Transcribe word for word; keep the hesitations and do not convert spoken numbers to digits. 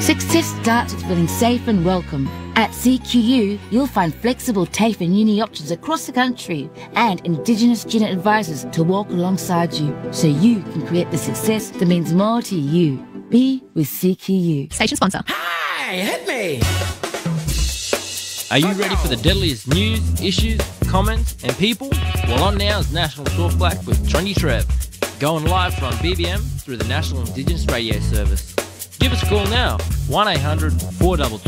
Success starts with feeling safe and welcome. At C Q U, you'll find flexible TAFE and uni options across the country and Indigenous student advisors to walk alongside you so you can create the success that means more to you. Be with C Q U. Station sponsor. Hey, hit me! Are you ready for the deadliest news, issues, comments and people? Well, on now is National Talk Black with Trendy Trev, going live from B B M through the National Indigenous Radio Service. Give us a call now, one eight hundred four two two